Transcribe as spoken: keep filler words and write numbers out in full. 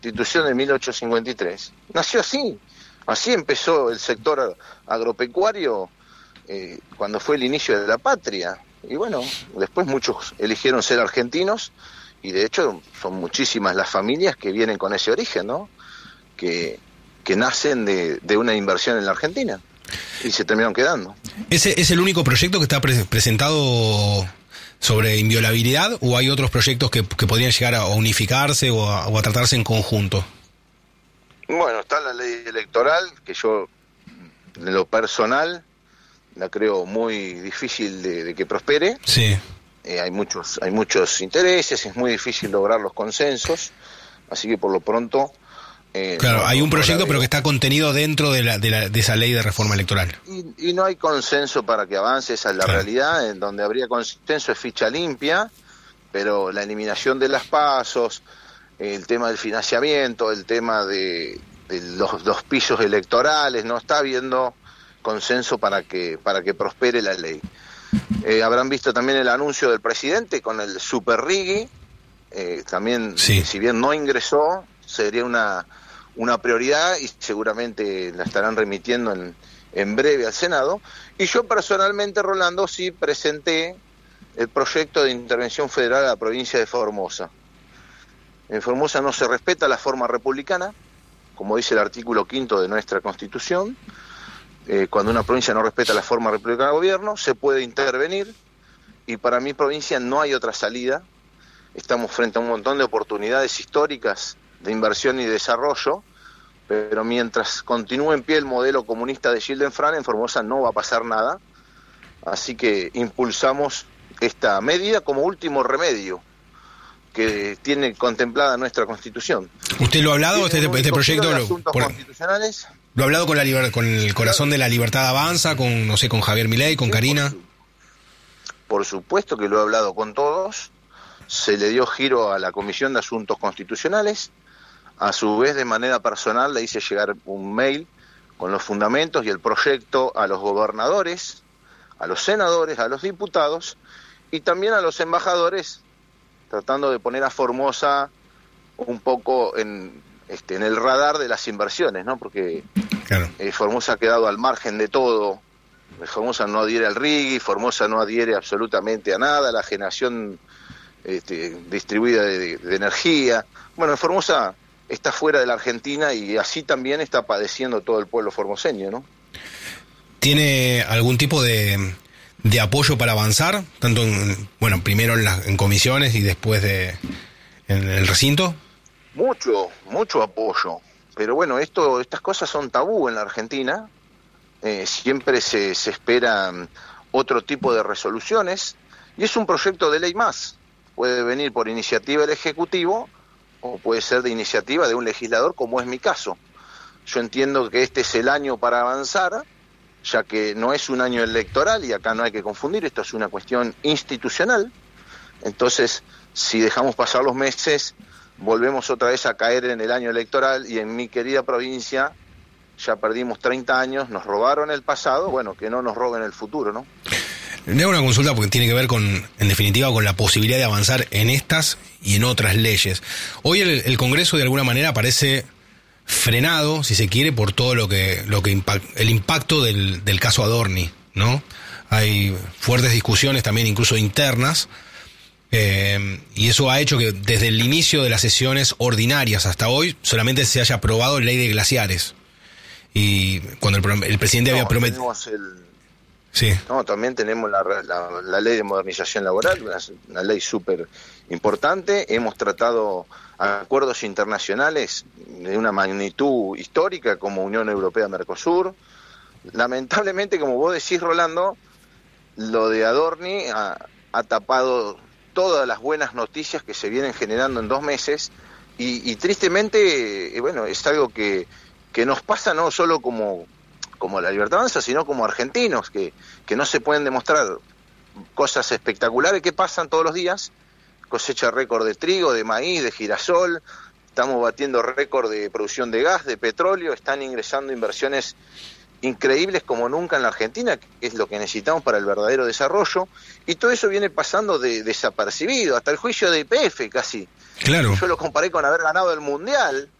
Constitución de mil ochocientos cincuenta y tres nació así. Así empezó el sector agropecuario eh, cuando fue el inicio de la patria. Y bueno, después muchos eligieron ser argentinos y de hecho son muchísimas las familias que vienen con ese origen, ¿no? Que, que nacen de, de una inversión en la Argentina y se terminaron quedando. ¿Ese es el único proyecto que está pre- presentado sobre inviolabilidad o hay otros proyectos que, que podrían llegar a unificarse o a, o a tratarse en conjunto? Bueno, está la ley electoral, que yo, en lo personal, la creo muy difícil de, de que prospere. Sí. Eh, hay muchos, hay muchos intereses, es muy difícil lograr los consensos, así que por lo pronto... Eh, claro, no, hay un no proyecto veo. pero que está contenido dentro de, la, de, la, de esa ley de reforma electoral. Y, y no hay consenso para que avance, esa es la Claro. realidad. En donde habría consenso es ficha limpia, pero la eliminación de las pasos, el tema del financiamiento, el tema de, de los, los pisos electorales, no está habiendo consenso para que para que prospere la ley. Eh, habrán visto también el anuncio del presidente con el Super Rigui, eh, también, Sí. si bien no ingresó, sería una, una prioridad y seguramente la estarán remitiendo en, en breve al Senado. Y yo personalmente, Rolando, sí presenté el proyecto de intervención federal a la provincia de Formosa. En Formosa no se respeta la forma republicana, como dice el artículo quinto de nuestra Constitución. Eh, cuando una provincia no respeta la forma republicana de gobierno, se puede intervenir, y para mi provincia no hay otra salida. Estamos frente a un montón de oportunidades históricas de inversión y desarrollo, pero mientras continúe en pie el modelo comunista de Gildenfrán, en Formosa no va a pasar nada. Así que impulsamos esta medida como último remedio que tiene contemplada nuestra Constitución. ¿Usted lo ha hablado, este, este proyecto? De Lo, asuntos por, constitucionales. ¿Lo ha hablado con, la liber, con el corazón de la libertad avanza, con, no sé, con Javier Milei, con Sí, Karina? Por, por supuesto que lo he hablado con todos. Se le dio giro a la Comisión de Asuntos Constitucionales. A su vez, de manera personal, le hice llegar un mail con los fundamentos y el proyecto a los gobernadores, a los senadores, a los diputados y también a los embajadores, tratando de poner a Formosa un poco en, este, en el radar de las inversiones, ¿no? Porque Claro. eh, Formosa ha quedado al margen de todo. Formosa no adhiere al Rigui, Formosa no adhiere absolutamente a nada, la generación este, distribuida de, de energía. Bueno, Formosa está fuera de la Argentina y así también está padeciendo todo el pueblo formoseño, ¿no? ¿Tiene algún tipo de, de apoyo para avanzar? Tanto en, bueno, primero en, las, en comisiones y después de en el recinto. Mucho, mucho apoyo. Pero bueno, esto, estas cosas son tabú en la Argentina. Eh, siempre se, se esperan otro tipo de resoluciones y es un proyecto de ley más. Puede venir por iniciativa del Ejecutivo o puede ser de iniciativa de un legislador, como es mi caso. Yo entiendo que este es el año para avanzar, ya que no es un año electoral y acá no hay que confundir, esto es una cuestión institucional. Entonces, si dejamos pasar los meses, volvemos otra vez a caer en el año electoral y en mi querida provincia ya perdimos treinta años, nos robaron el pasado, bueno, que no nos roben el futuro, ¿no? Le hago una consulta porque tiene que ver con, en definitiva, con la posibilidad de avanzar en estas y en otras leyes. Hoy el, el Congreso de alguna manera parece frenado, si se quiere, por todo lo que, lo que impact, el impacto del, del caso Adorni, ¿no? Hay fuertes discusiones también, incluso internas, eh, y eso ha hecho que desde el inicio de las sesiones ordinarias hasta hoy solamente se haya aprobado ley de glaciares. Y cuando el, el presidente no, había prometido... Sí. No, también tenemos la, la, la ley de modernización laboral, una, una ley súper importante. Hemos tratado acuerdos internacionales de una magnitud histórica como Unión Europea-Mercosur. Lamentablemente, como vos decís, Rolando, lo de Adorni ha, ha tapado todas las buenas noticias que se vienen generando en dos meses y, y tristemente, bueno, es algo que, que nos pasa no solo como... como la Libertad Avanza, sino como argentinos, que, que no se pueden demostrar cosas espectaculares que pasan todos los días, cosecha récord de trigo, de maíz, de girasol, estamos batiendo récord de producción de gas, de petróleo, están ingresando inversiones increíbles como nunca en la Argentina, que es lo que necesitamos para el verdadero desarrollo, y todo eso viene pasando de, desapercibido, hasta el juicio de Y P F casi, Claro. Yo lo comparé con haber ganado el Mundial.